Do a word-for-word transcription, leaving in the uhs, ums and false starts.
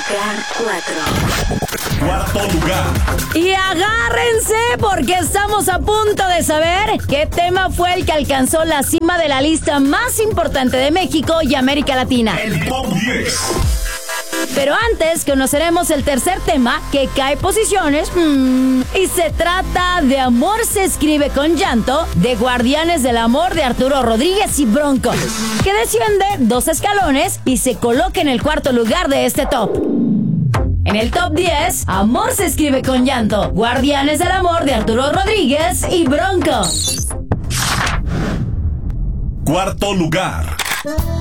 lugar cuatro. Cuarto lugar. Y agárrense porque estamos a punto de saber qué tema fue el que alcanzó la cima de la lista más importante de México y América Latina. El top diez. Pero antes conoceremos el tercer tema que cae posiciones mmm, y se trata de Amor se escribe con llanto de Guardianes del Amor de Arturo Rodríguez y Bronco, que desciende dos escalones y se coloca en el cuarto lugar de este top. En el top diez, Amor se escribe con llanto, Guardianes del Amor de Arturo Rodríguez y Bronco. Cuarto lugar.